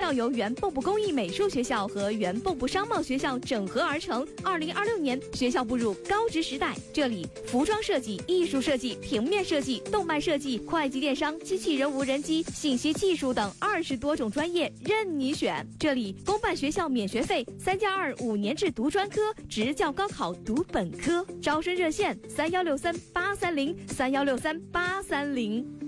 校由原蚌埠工艺美术学校和原蚌埠商贸学校整合而成。2026年，学校步入高职时代，这里服装设计、艺术设计、平面设计、动漫设计、会计电商、机器人无人机、信息技术等20多种专业任你选。这里公办学校免学费，3+2 5年制读专科，职教高考读本科。招生热线：3163-830，3163-830。